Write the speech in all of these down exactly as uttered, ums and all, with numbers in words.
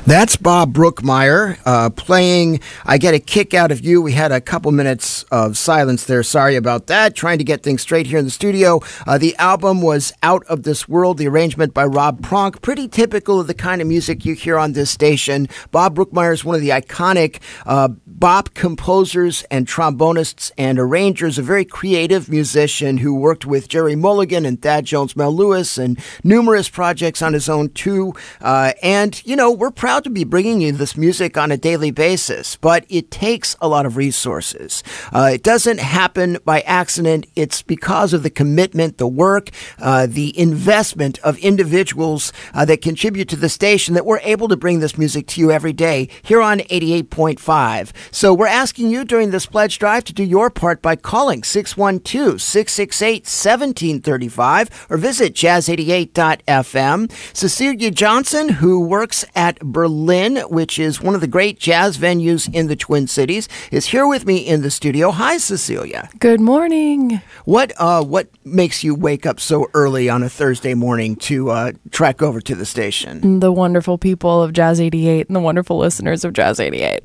That's Bob Brookmeyer uh, playing I Get a Kick Out of You. We had a couple minutes of silence there. Sorry about that. Trying to get things straight here in the studio. Uh, the album was Out of This World, the arrangement by Rob Pronk. Pretty typical of the kind of music you hear on this station. Bob Brookmeyer is one of the iconic uh, bop composers and trombonists and arrangers, a very creative musician who worked with Jerry Mulligan and Thad Jones Mel Lewis and numerous projects on his own too. Uh, and, you know, we're proud to be bringing you this music on a daily basis, but it takes a lot of resources. Uh, it doesn't happen by accident. It's because of the commitment, the work, uh, the investment of individuals uh, that contribute to the station that we're able to bring this music to you every day here on eighty-eight point five. So we're asking you during this pledge drive to do your part by calling six one two, six six eight, one seven three five or visit jazz eighty-eight dot f m. Cecilia Johnson, who works at Berlin, which is one of the great jazz venues in the Twin Cities, is here with me in the studio. Hi, Cecilia. Good morning. What uh, what makes you wake up so early on a Thursday morning to uh, trek over to the station? The wonderful people of Jazz eighty-eight and the wonderful listeners of Jazz eighty-eight.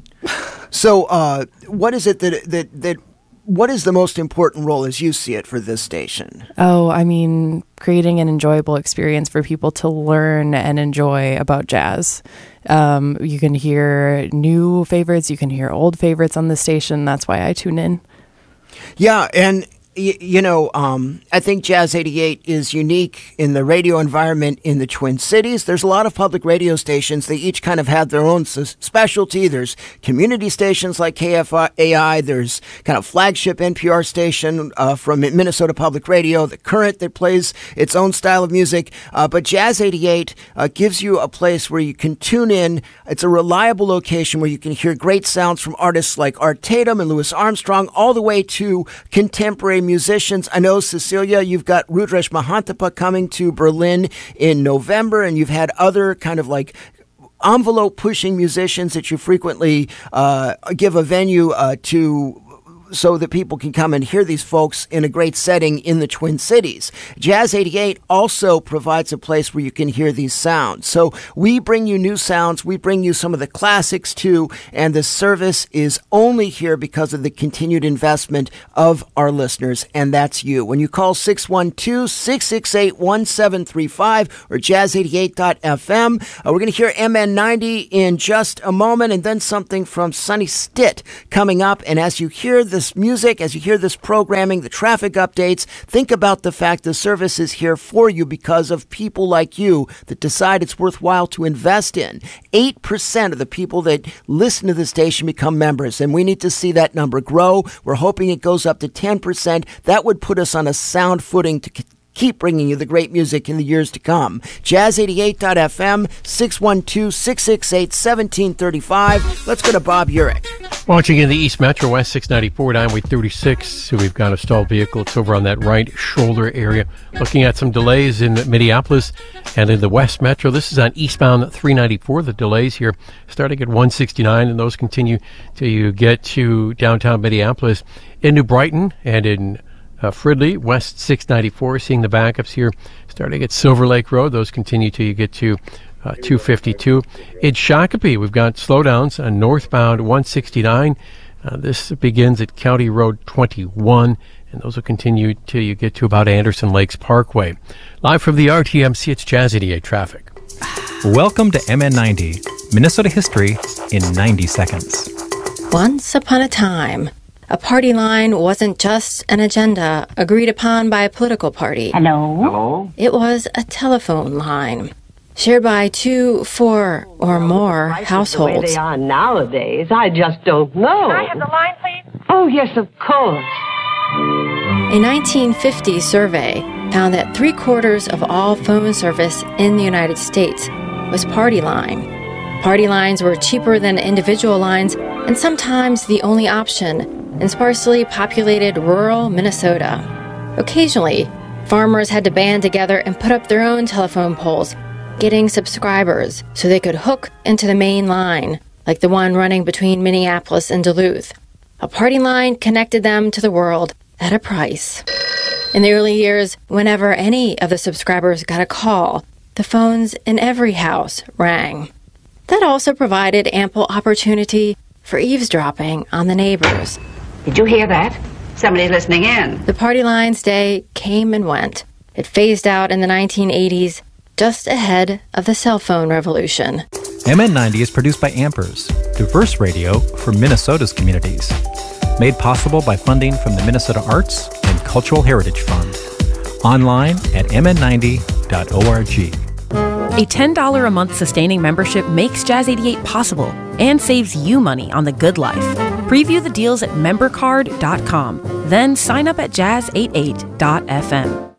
So, uh, what is it that that that? What is the most important role as you see it for this station? Oh, I mean, creating an enjoyable experience for people to learn and enjoy about jazz. Um, you can hear new favorites, you can hear old favorites on the station. That's why I tune in. Yeah, and y- you know, um, I think Jazz eighty-eight is unique in the radio environment in the Twin Cities. There's a lot of public radio stations. They each kind of have their own s- specialty. There's community stations like K F A I. There's kind of flagship N P R station uh, from Minnesota Public Radio, The Current, that plays its own style of music. Uh, but Jazz eighty-eight uh, gives you a place where you can tune in. It's a reliable location where you can hear great sounds from artists like Art Tatum and Louis Armstrong, all the way to contemporary musicians. I know, Cecilia, you've got Rudresh Mahantapa coming to Berlin in November, and you've had other kind of like envelope-pushing musicians that you frequently uh, give a venue uh, to so that people can come and hear these folks in a great setting in the Twin Cities. Jazz eighty-eight also provides a place where you can hear these sounds. So we bring you new sounds. We bring you some of the classics too. And the service is only here because of the continued investment of our listeners. And that's you. When you call six one two, six six eight, one seven three five or jazz eighty-eight dot f m, uh, we're going to hear M N ninety in just a moment, and then something from Sonny Stitt coming up. And as you hear the This music, as you hear this programming, the traffic updates, think about the fact the service is here for you because of people like you that decide it's worthwhile to invest in. eight percent of the people that listen to the station become members, and we need to see that number grow. We're hoping it goes up to ten percent. That would put us on a sound footing to keep bringing you the great music in the years to come. jazz eighty-eight dot f m, six one two, six six eight, one seven three five. Let's go to Bob Urich. Watching in the East Metro West six ninety-four, Highway thirty-six. So we've got a stalled vehicle. It's over on that right shoulder area. Looking at some delays in Minneapolis and in the West Metro. This is on eastbound three ninety-four. The delays here starting at one sixty-nine, and those continue till you get to downtown Minneapolis. In New Brighton and in Uh, Fridley, West six ninety-four, seeing the backups here starting at Silver Lake Road. Those continue till you get to uh, two fifty-two. In Shakopee, we've got slowdowns on northbound one sixty-nine. Uh, this begins at County Road twenty-one, and those will continue till you get to about Anderson Lakes Parkway. Live from the R T M C, it's Jazz eighty-eight Traffic. Welcome to M N ninety, Minnesota history in ninety seconds. Once upon a time, a party line wasn't just an agenda agreed upon by a political party. Hello? Hello? It was a telephone line, shared by two, four, or more households. The way they are nowadays, I just don't know. Can I have the line, please? Oh, yes, of course. A nineteen fifty survey found that three-quarters of all phone service in the United States was party line. Party lines were cheaper than individual lines and sometimes the only option in sparsely populated rural Minnesota. Occasionally, farmers had to band together and put up their own telephone poles, getting subscribers so they could hook into the main line, like the one running between Minneapolis and Duluth. A party line connected them to the world at a price. In the early years, whenever any of the subscribers got a call, the phones in every house rang. That also provided ample opportunity for eavesdropping on the neighbors. Did you hear that? Somebody's listening in. The Party Lines Day came and went. It phased out in the nineteen eighties, just ahead of the cell phone revolution. M N ninety is produced by Ampers, diverse radio for Minnesota's communities. Made possible by funding from the Minnesota Arts and Cultural Heritage Fund. Online at m n ninety dot org. A ten dollars a month sustaining membership makes Jazz eighty-eight possible and saves you money on the good life. Preview the deals at membercard dot com, then sign up at jazz eighty-eight dot f m.